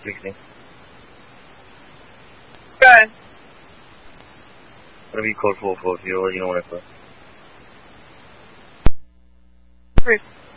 16. Go ahead. Whatever you code 4 for, you already know what I put. 3.